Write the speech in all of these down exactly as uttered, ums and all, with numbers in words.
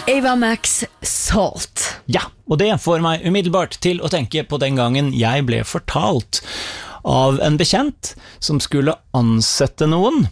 Ava Max, Salt. Ja, og det får meg umiddelbart til å tenke på den gangen jeg ble fortalt av en bekjent som skulle ansette noen,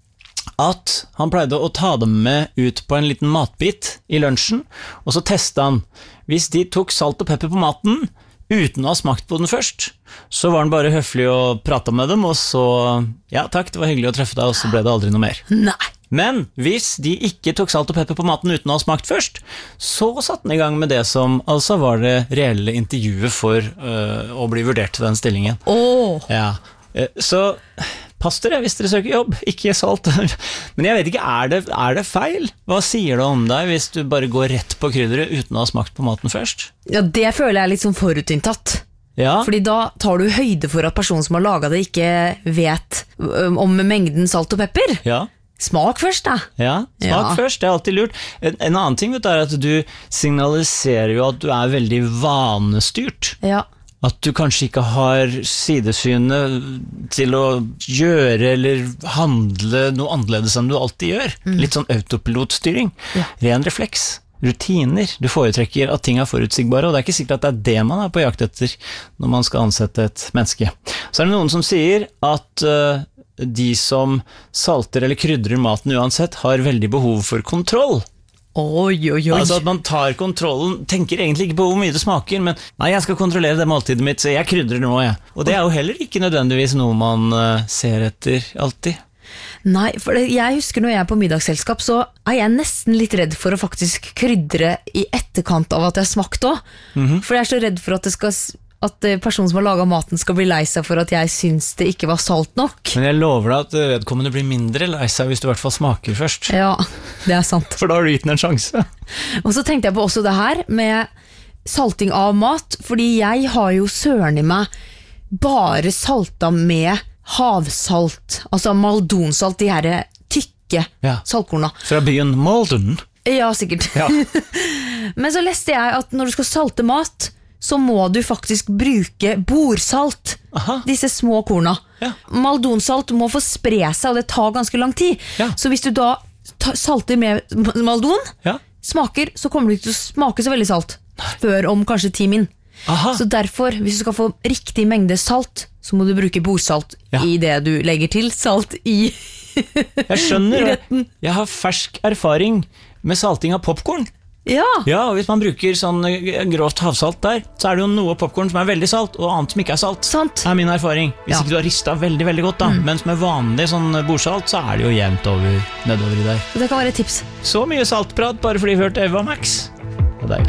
at han pleide å ta dem med ut på en liten matbit i lunsjen, og så testet han. Hvis de tok salt og pepper på maten, uten å ha smakt på den først, så var han bare høflig og pratet med dem, og så, ja takk, det var hyggelig å treffe deg, og så ble det aldri noe mer. Nei. Men hvis de ikke tok salt og pepper på maten uten å ha smakt først, så satte han i gang med det som altså var det reelle intervjuet for øh, å bli vurdert til den stillingen. Åh. Ja. Så pass dere hvis dere søker jobb, ikke salt. Men jeg vet ikke, er det, er det feil? Hva sier det om deg hvis du bare går rett på krydderet uten å ha smakt på maten først? Ja, det føler jeg er litt sånn forutinntatt. Ja. Fordi da tar du høyde for at personen som har laget det ikke vet om mengden salt og pepper. Ja. Smak først da. Ja, smak Ja. først, det er alltid lurt. En, en annen ting vet du, er at du signaliserer jo at du er veldig vanestyrt. Ja. At du kanskje ikke har sidesyne til å gjøre eller handle noe annerledes enn du alltid gjør. Mm. Litt sånn autopilotstyring. Ja. Ren refleks. Rutiner. Du foretrekker at ting er forutsigbare, og det er ikke sikkert at det er det man er på jakt etter når man skal ansette et menneske. Så er det noen som sier at uh, de som salter eller krydrer maten uansett har veldig behov for kontroll. Oi, oi, oi. Altså at man tar kontrollen, tenker egentlig ikke på hvor mye det smaker, men nei, jeg skal kontrollere det måltidet mitt, så jeg krydrer nå, jeg. Og det er jo heller ikke nødvendigvis noe man uh, ser etter alltid. Nei, for det, jeg husker når jeg er på middagsselskap, så er jeg nesten litt redd for å faktisk krydre i etterkant av at jeg har smakt også. Mm-hmm. For jeg er så redd for at det skal... at personen som har laget maten skal bli lei seg for at jeg synes det ikke var salt nok. Men jeg lover deg at vedkommende blir mindre lei seg hvis du i hvert fall smaker først. Ja, det er sant. For da har du gitt den en sjanse. Og så tenkte jeg på også det her med salting av mat, fordi jeg har jo søren i meg bare salta med havsalt, altså maldonsalt, de her tykke ja. saltkorna. Fra byen Malden. Ja, sikkert. Ja. Men så leste jeg at når du skal salte mat, så må du faktisk bruke bordsalt. Aha. Disse små korna. Ja. Maldonsalt må få spre seg, og det tar ganske lang tid. Ja. Så hvis du da ta, salter med maldon, ja. smaker, så kommer du ikke til å smake så veldig salt. Før om kanskje ti min. Aha. Så derfor, hvis du skal få riktig mengde salt, så må du bruke bordsalt ja. I det du legger til salt i. Jeg skjønner det. Jeg har fersk erfaring med salting av popcorn. Ja. Ja, og hvis man bruker sånn grovt havsalt der, så er det jo noe popcorn som er veldig salt, og annet som ikke er salt. Sant. Det er min erfaring. Hvis ja. ikke du har ristet veldig, veldig godt da, mm. mens med vanlig sånn bordsalt, så er det jo jevnt over nedover i der. Det kan være et tips. Så mye saltprat bare fordi vi hørte Ava Max. Og det er